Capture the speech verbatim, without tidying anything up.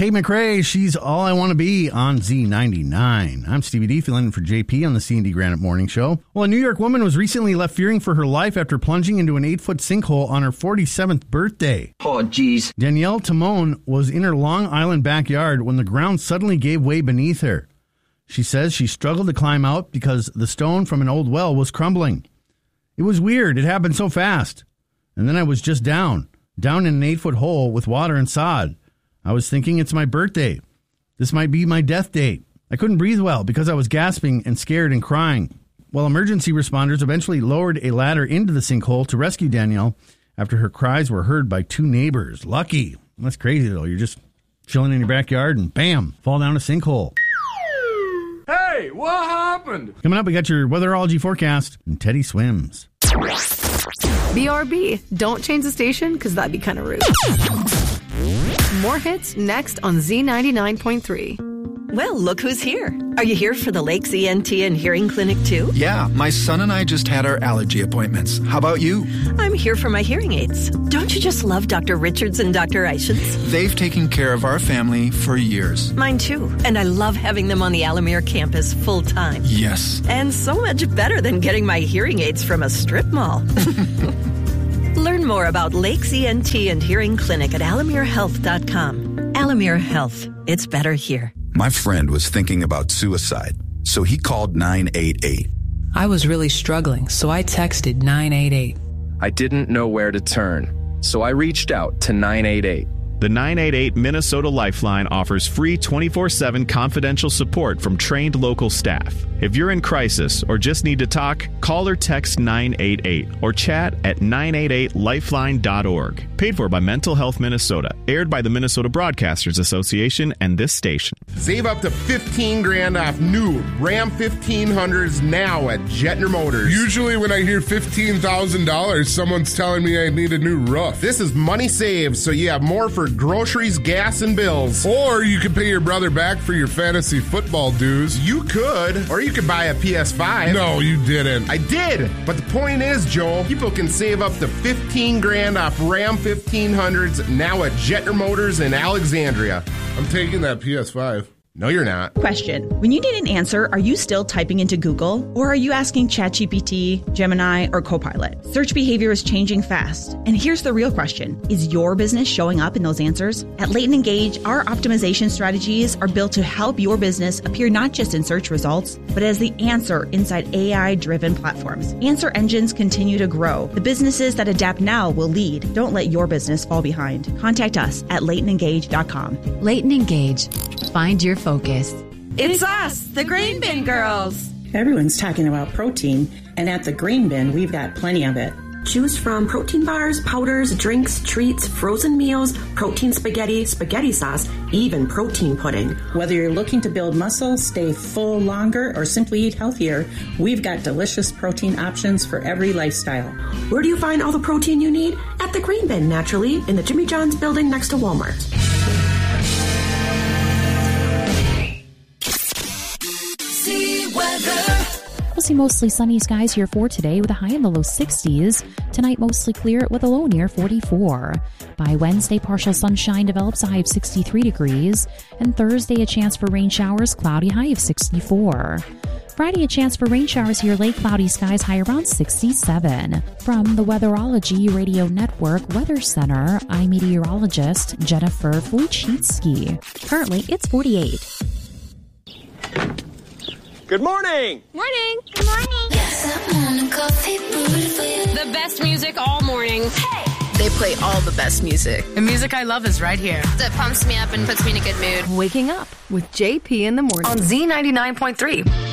Tate McRae, she's All I Want to Be on Z ninety-nine. I'm Stevie D, filling in for J P on the C and D Granite Morning Show. Well, a New York woman was recently left fearing for her life after plunging into an eight-foot sinkhole on her forty-seventh birthday. Oh, geez. Danielle Timon was in her Long Island backyard when the ground suddenly gave way beneath her. She says she struggled to climb out because the stone from an old well was crumbling. It was weird. It happened so fast. And then I was just down, down in an eight-foot hole with water and sod. I was thinking it's my birthday. This might be my death date. I couldn't breathe well because I was gasping and scared and crying. Well, emergency responders eventually lowered a ladder into the sinkhole to rescue Danielle after her cries were heard by two neighbors. Lucky. That's crazy, though. You're just chilling in your backyard and bam, fall down a sinkhole. Hey, what happened? Coming up, we got your weatherology forecast and Teddy Swims. B R B. Don't change the station because that'd be kind of rude. More hits next on Z ninety-nine point three. Well, look who's here. Are you here for the Lakes E N T and Hearing Clinic, too? Yeah, my son and I just had our allergy appointments. How about you? I'm here for my hearing aids. Don't you just love Doctor Richards and Doctor Eichens? They've taken care of our family for years. Mine, too. And I love having them on the Alamere campus full-time. Yes. And so much better than getting my hearing aids from a strip mall. Learn more about Lakes E N T and Hearing Clinic at alamere health dot com. Alamere Health. It's better here. My friend was thinking about suicide, so he called nine eight eight. I was really struggling, so I texted nine eight eight. I didn't know where to turn, so I reached out to nine eight eight. The nine eight eight Minnesota Lifeline offers free twenty-four seven confidential support from trained local staff. If you're in crisis or just need to talk, call or text nine eight eight or chat at nine eight eight lifeline dot org. Paid for by Mental Health Minnesota. Aired by the Minnesota Broadcasters Association and this station. Save up to fifteen grand off new Ram fifteen hundreds now at Jetner Motors. Usually when I hear fifteen thousand dollars, someone's telling me I need a new roof. This is money saved, so you have more for groceries, gas, and bills. Or you could pay your brother back for your fantasy football dues. You could. Or you could buy a P S five. No, you didn't. I did. But the point is, Joel, people can save up to fifteen grand off Ram fifteen hundreds now at Jetner Motors in Alexandria. I'm taking that P S five. No, you're not. Question. When you need an answer, are you still typing into Google? Or are you asking ChatGPT, Gemini, or Copilot? Search behavior is changing fast. And here's the real question. Is your business showing up in those answers? At Leighton Engage, our optimization strategies are built to help your business appear not just in search results, but as the answer inside A I-driven platforms. Answer engines continue to grow. The businesses that adapt now will lead. Don't let your business fall behind. Contact us at leighton engage dot com. Leighton Engage. Find your focus. It's us, the Grain Bin Girls. Everyone's talking about protein, and at the Grain Bin, we've got plenty of it. Choose from protein bars, powders, drinks, treats, frozen meals, protein spaghetti, spaghetti sauce, even protein pudding. Whether you're looking to build muscle, stay full longer, or simply eat healthier, we've got delicious protein options for every lifestyle. Where do you find all the protein you need? At the Grain Bin, naturally, in the Jimmy John's building next to Walmart. We'll see mostly sunny skies here for today with a high in the low sixties. Tonight, mostly clear with a low near forty-four. By Wednesday, partial sunshine develops, a high of sixty-three degrees. And Thursday, a chance for rain showers, cloudy, high of sixty-four. Friday, a chance for rain showers here, late cloudy skies, high around sixty-seven. From the Weatherology Radio Network Weather Center, I'm meteorologist Jennifer Wojcicki. Currently, it's forty-eight. Good morning! Morning! Good morning! Yes, I'm on a coffee booty for you. The best music all morning. Hey! They play all the best music. The music I love is right here. That pumps me up and puts me in a good mood. Waking up with J P in the morning on Z ninety-nine point three.